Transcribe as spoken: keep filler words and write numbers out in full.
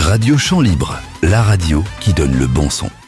Radio Champ Libre, la radio qui donne le bon son.